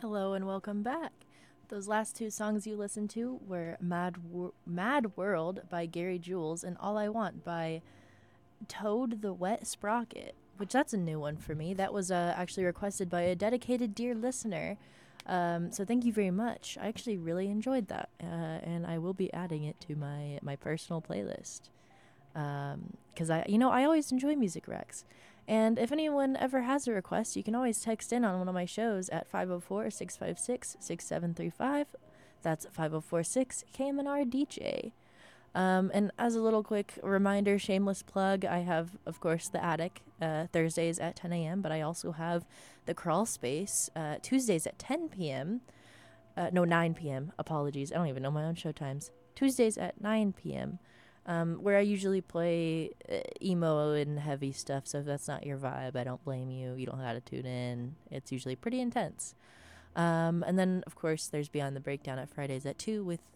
Hello and welcome back. Those last two songs you listened to were Mad World by Gary Jules and All I Want by Toad the Wet Sprocket, which that's a new one for me. That was actually requested by a dedicated dear listener. So thank you very much. I actually really enjoyed that, and I will be adding it to my personal playlist. Because I always enjoy music recs. And if anyone ever has a request, you can always text in on one of my shows at 504-656-6735. That's 5046 KMNR DJ. And as a little quick reminder, shameless plug, I have, of course, The Attic Thursdays at 10 a.m., but I also have The Crawl Space Tuesdays at 10 p.m. No, 9 p.m. Apologies. I don't even know my own show times. Tuesdays at 9 p.m., where I usually play emo and heavy stuff. So if that's not your vibe, I don't blame you. You don't have to tune in. It's usually pretty intense. And then, of course, there's Beyond the Breakdown at Fridays at 2 with